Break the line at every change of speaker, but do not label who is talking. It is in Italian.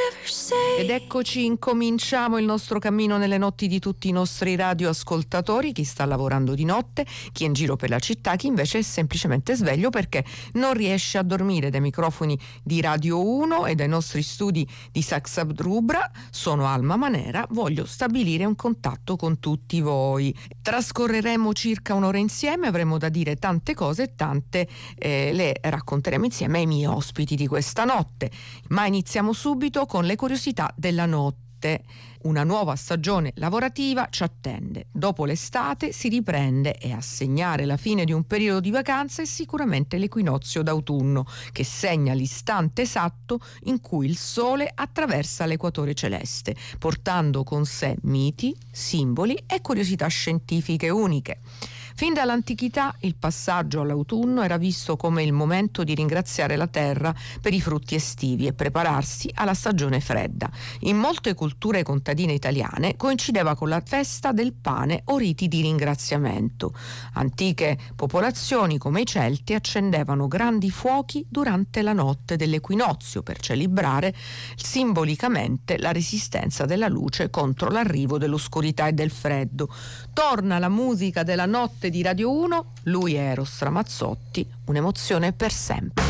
Ed eccoci, incominciamo il nostro cammino nelle notti di tutti i nostri radioascoltatori, chi sta lavorando di notte, chi è in giro per la città, chi invece è semplicemente sveglio perché non riesce a dormire. Dai microfoni di Radio 1 e dai nostri studi di Saxab Rubra, sono Alma Manera, voglio stabilire un contatto con tutti voi. Trascorreremo circa un'ora insieme, avremo da dire tante cose e tante le racconteremo insieme ai miei ospiti di questa notte, ma iniziamo subito con le curiosità della notte. Una nuova stagione lavorativa ci attende. Dopo l'estate si riprende e a segnare la fine di un periodo di vacanza è sicuramente l'equinozio d'autunno, che segna l'istante esatto in cui il Sole attraversa l'equatore celeste, portando con sé miti, simboli e curiosità scientifiche uniche. Fin dall'antichità il passaggio all'autunno era visto come il momento di ringraziare la terra per i frutti estivi e prepararsi alla stagione fredda. In molte culture contadine italiane coincideva con la festa del pane o riti di ringraziamento. Antiche popolazioni come i Celti accendevano grandi fuochi durante la notte dell'equinozio per celebrare simbolicamente la resistenza della luce contro l'arrivo dell'oscurità e del freddo. Torna la musica della notte di Radio 1, lui è Eros Ramazzotti, un'emozione per sempre.